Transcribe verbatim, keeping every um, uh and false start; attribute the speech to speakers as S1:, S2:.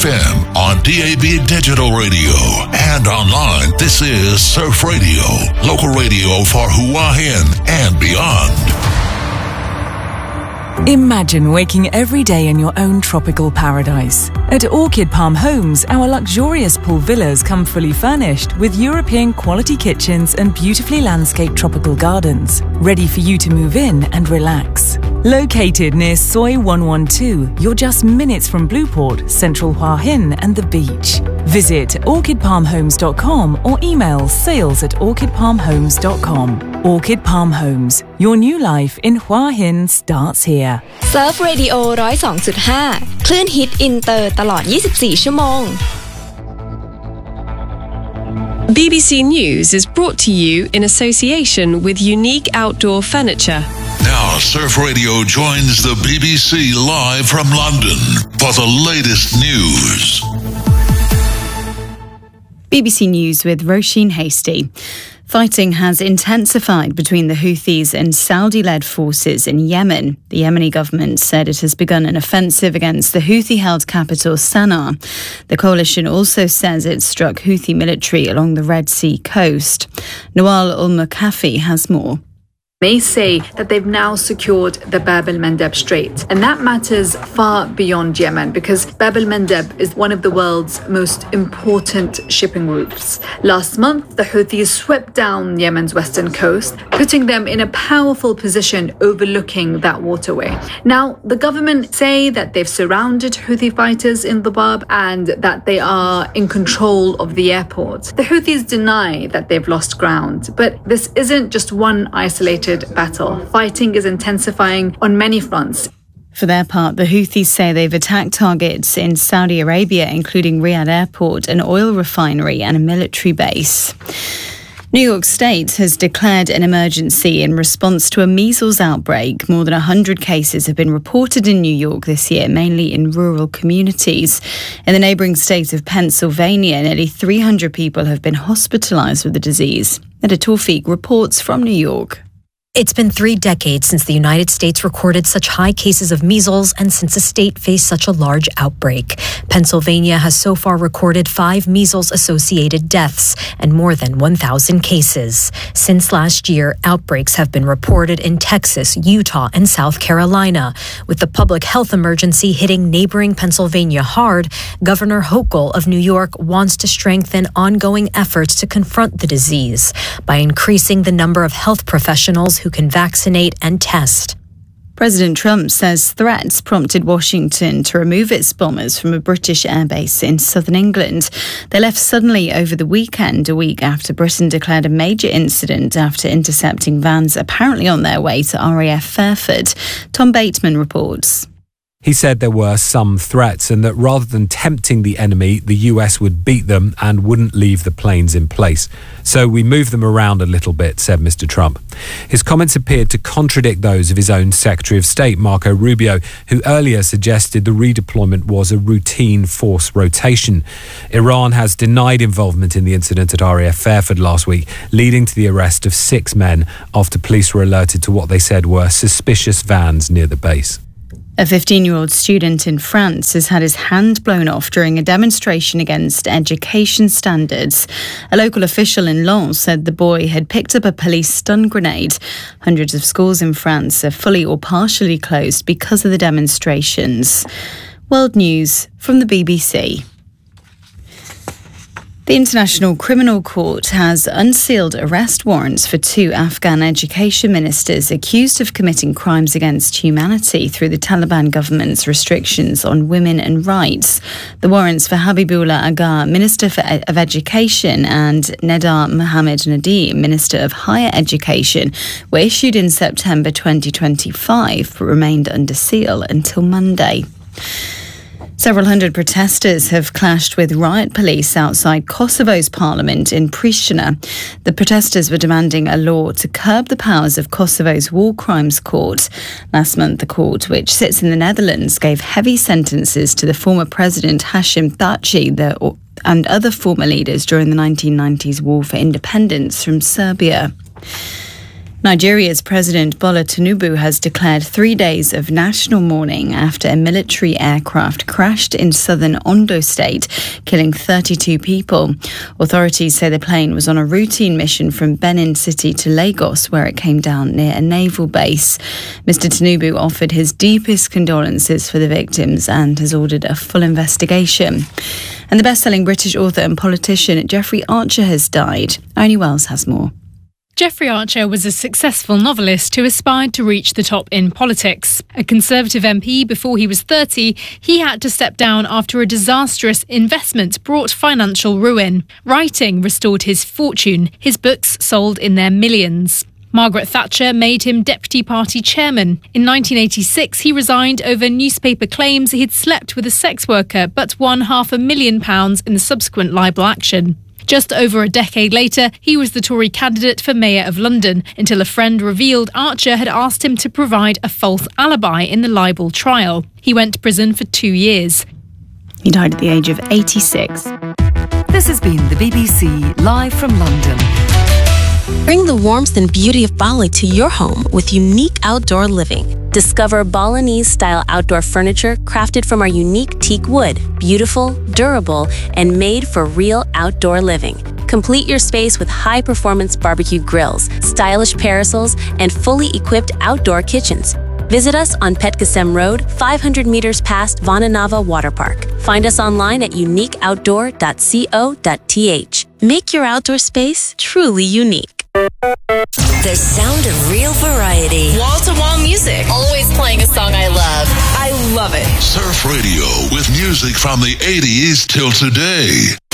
S1: M, on D A B digital radio, and online. This is Surf Radio, local radio for Hua Hin and beyond.
S2: Imagine waking every day in your own tropical paradise. At Orchid Palm Homes, our luxurious pool villas come fully furnished with European quality kitchens and beautifully landscaped tropical gardens, ready for you to move in and relax. Located near Soi one twelve, you're just minutes from Blueport, Central Hua Hin and the beach. Visit orchid palm homes dot com or email sales at orchid palm homes dot com. Orchid Palm Homes, your new life in Hua Hin starts here.
S3: Surf Radio หนึ่งศูนย์สองจุดห้า คลื่นฮิตอินเตอร์ตลอดยี่สิบสี่ชั่วโมง
S4: B B C News is brought to you in association with Unique Outdoor Furniture.
S1: Now, Surf Radio joins the B B C live from London for the latest news.
S5: B B C News with Roisin Hasty. Fighting has intensified between the Houthis and Saudi-led forces in Yemen. The Yemeni government said it has begun an offensive against the Houthi-held capital Sana'a. The coalition also says it struck Houthi military along the Red Sea coast. Nawal Al-Mukafi has more.
S6: They say that they've now secured the Bab el-Mandeb Strait, and that matters far beyond Yemen because Bab el-Mandeb is one of the world's most important shipping routes. Last month, the Houthis swept down Yemen's western coast, putting them in a powerful position overlooking that waterway. Now, the government say that they've surrounded Houthi fighters in the Bab and that they are in control of the airport. The Houthis deny that they've lost ground, but this isn't just one isolated battle. Fighting is intensifying on many fronts.
S5: For their part, the Houthis say they've attacked targets in Saudi Arabia, including Riyadh Airport, an oil refinery and a military base. New York State has declared an emergency in response to a measles outbreak. More than one hundred cases have been reported in New York this year, mainly in rural communities. In the neighbouring state of Pennsylvania, nearly three hundred people have been hospitalised with the disease. Neda Tawfiq reports from New York.
S7: It's been three decades since the United States recorded such high cases of measles and since a state faced such a large outbreak. Pennsylvania has so far recorded five measles-associated deaths and more than one thousand cases. Since last year, outbreaks have been reported in Texas, Utah, and South Carolina. With the public health emergency hitting neighboring Pennsylvania hard, Governor Hochul of New York wants to strengthen ongoing efforts to confront the disease by increasing the number of health professionals who can vaccinate and test.
S5: President Trump says threats prompted Washington to remove its bombers from a British airbase in southern England. They left suddenly over the weekend, a week after Britain declared a major incident after intercepting vans apparently on their way to R A F Fairford. Tom Bateman reports.
S8: He said there were some threats and that rather than tempting the enemy, the U S would beat them and wouldn't leave the planes in place. So we moved them around a little bit, said Mister Trump. His comments appeared to contradict those of his own Secretary of State, Marco Rubio, who earlier suggested the redeployment was a routine force rotation. Iran has denied involvement in the incident at R A F Fairford last week, leading to the arrest of six men after police were alerted to what they said were suspicious vans near the base.
S5: A fifteen-year-old student in France has had his hand blown off during a demonstration against education standards. A local official in Lens said the boy had picked up a police stun grenade. Hundreds of schools in France are fully or partially closed because of the demonstrations. World News from the B B C. The International Criminal Court has unsealed arrest warrants for two Afghan education ministers accused of committing crimes against humanity through the Taliban government's restrictions on women and rights. The warrants for Habibullah Agha, Minister for e- of Education, and Nedar Mohammad Nadeem, Minister of Higher Education, were issued in September twenty twenty-five but remained under seal until Monday. Several hundred protesters have clashed with riot police outside Kosovo's parliament in Pristina. The protesters were demanding a law to curb the powers of Kosovo's war crimes court. Last month, the court, which sits in the Netherlands, gave heavy sentences to the former president Hashim Thaci the, and other former leaders during the nineteen nineties war for independence from Serbia. Nigeria's President Bola Tinubu has declared three days of national mourning after a military aircraft crashed in southern Ondo State, killing thirty-two people. Authorities say the plane was on a routine mission from Benin City to Lagos, where it came down near a naval base. Mister Tinubu offered his deepest condolences for the victims and has ordered a full investigation. And the best-selling British author and politician Jeffrey Archer has died. Ernie Wells has more.
S9: Jeffrey Archer was a successful novelist who aspired to reach the top in politics. A Conservative M P before he was thirty, he had to step down after a disastrous investment brought financial ruin. Writing restored his fortune. His books sold in their millions. Margaret Thatcher made him Deputy Party Chairman. In nineteen eighty-six, he resigned over newspaper claims he'd slept with a sex worker but won half a million pounds in the subsequent libel action. Just over a decade later, he was the Tory candidate for Mayor of London until a friend revealed Archer had asked him to provide a false alibi in the libel trial. He went to prison for two years.
S5: He died at the age of eighty-six.
S2: This has been the B B C live from London.
S10: Bring the warmth and beauty of Bali to your home with unique outdoor living. Discover Balinese-style outdoor furniture crafted from our unique teak wood, beautiful, durable, and made for real outdoor living. Complete your space with high-performance barbecue grills, stylish parasols, and fully equipped outdoor kitchens. Visit us on Petkasem Road, five hundred meters past Vananava Water Park. Find us online at unique outdoor dot co dot t h. Make your outdoor space truly unique.
S11: The sound of real variety.
S12: Wall-to-wall music. Always playing a song I love. I love it.
S1: Surf Radio with music from the eighties till today.